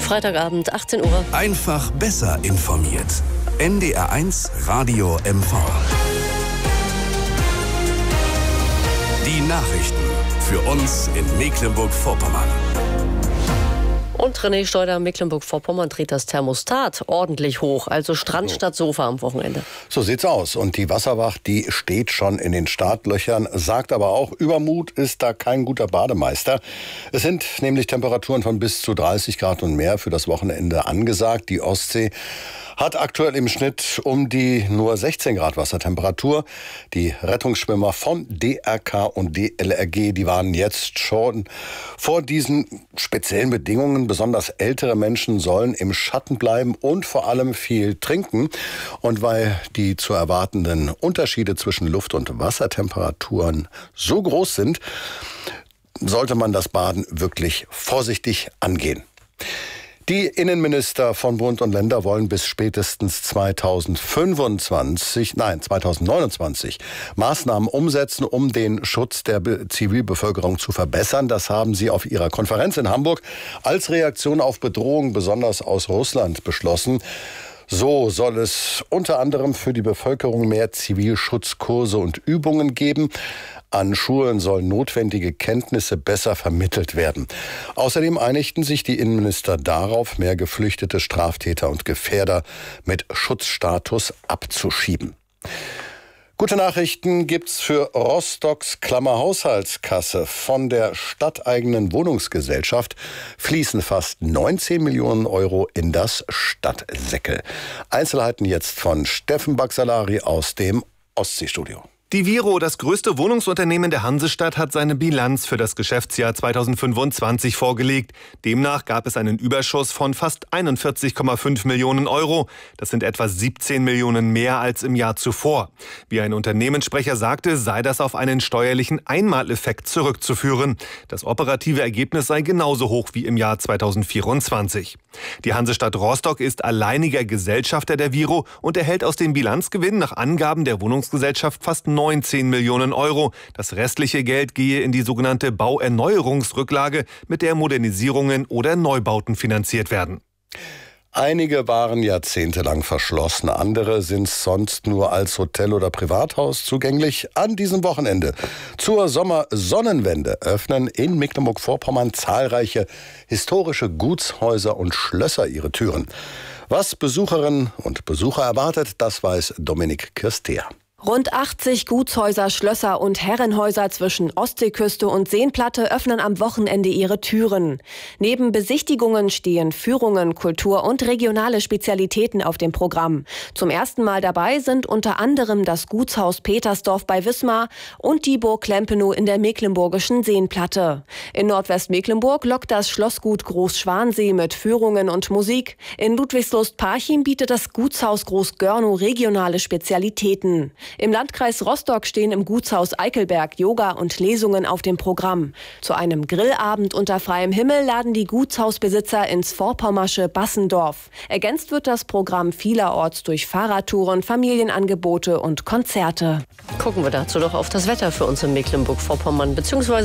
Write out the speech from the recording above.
Freitagabend, 18 Uhr. Einfach besser informiert. NDR1 Radio MV. Die Nachrichten für uns in Mecklenburg-Vorpommern. Und René Steuder, Mecklenburg-Vorpommern, dreht das Thermostat ordentlich hoch. Also Strand statt Sofa am Wochenende. So sieht's aus. Und die Wasserwacht, die steht schon in den Startlöchern, sagt aber auch, Übermut ist da kein guter Bademeister. Es sind nämlich Temperaturen von bis zu 30 Grad und mehr für das Wochenende angesagt. Die Ostsee hat aktuell im Schnitt um die nur 16 Grad Wassertemperatur. Die Rettungsschwimmer von DRK und DLRG, die waren jetzt schon vor diesen speziellen Bedingungen. Besonders ältere Menschen sollen im Schatten bleiben und vor allem viel trinken. Und weil die zu erwartenden Unterschiede zwischen Luft- und Wassertemperaturen so groß sind, sollte man das Baden wirklich vorsichtig angehen. Die Innenminister von Bund und Länder wollen bis spätestens 2029 Maßnahmen umsetzen, um den Schutz der Zivilbevölkerung zu verbessern. Das haben sie auf ihrer Konferenz in Hamburg als Reaktion auf Bedrohungen besonders aus Russland beschlossen. So soll es unter anderem für die Bevölkerung mehr Zivilschutzkurse und Übungen geben. An Schulen sollen notwendige Kenntnisse besser vermittelt werden. Außerdem einigten sich die Innenminister darauf, mehr geflüchtete Straftäter und Gefährder mit Schutzstatus abzuschieben. Gute Nachrichten gibt's für Rostocks Haushaltskasse. Von der stadteigenen Wohnungsgesellschaft fließen fast 19 Millionen Euro in das Stadtsäckel. Einzelheiten jetzt von Steffen Baxalari aus dem Ostseestudio. Die Viro, das größte Wohnungsunternehmen der Hansestadt, hat seine Bilanz für das Geschäftsjahr 2025 vorgelegt. Demnach gab es einen Überschuss von fast 41,5 Millionen Euro. Das sind etwa 17 Millionen mehr als im Jahr zuvor. Wie ein Unternehmenssprecher sagte, sei das auf einen steuerlichen Einmaleffekt zurückzuführen. Das operative Ergebnis sei genauso hoch wie im Jahr 2024. Die Hansestadt Rostock ist alleiniger Gesellschafter der Viro und erhält aus dem Bilanzgewinn nach Angaben der Wohnungsgesellschaft fast 19 Millionen Euro. Das restliche Geld gehe in die sogenannte Bauerneuerungsrücklage, mit der Modernisierungen oder Neubauten finanziert werden. Einige waren jahrzehntelang verschlossen, andere sind sonst nur als Hotel oder Privathaus zugänglich. An diesem Wochenende zur Sommersonnenwende öffnen in Mecklenburg-Vorpommern zahlreiche historische Gutshäuser und Schlösser ihre Türen. Was Besucherinnen und Besucher erwartet, das weiß Dominik Kirstea. Rund 80 Gutshäuser, Schlösser und Herrenhäuser zwischen Ostseeküste und Seenplatte öffnen am Wochenende ihre Türen. Neben Besichtigungen stehen Führungen, Kultur und regionale Spezialitäten auf dem Programm. Zum ersten Mal dabei sind unter anderem das Gutshaus Petersdorf bei Wismar und die Burg Lempenow in der mecklenburgischen Seenplatte. In Nordwestmecklenburg lockt das Schlossgut Großschwansee mit Führungen und Musik. In Ludwigslust-Parchim bietet das Gutshaus Groß-Görnow regionale Spezialitäten. Im Landkreis Rostock stehen im Gutshaus Eickelberg Yoga und Lesungen auf dem Programm. Zu einem Grillabend unter freiem Himmel laden die Gutshausbesitzer ins vorpommersche Bassendorf. Ergänzt wird das Programm vielerorts durch Fahrradtouren, Familienangebote und Konzerte. Gucken wir dazu doch auf das Wetter für uns in Mecklenburg-Vorpommern, beziehungsweise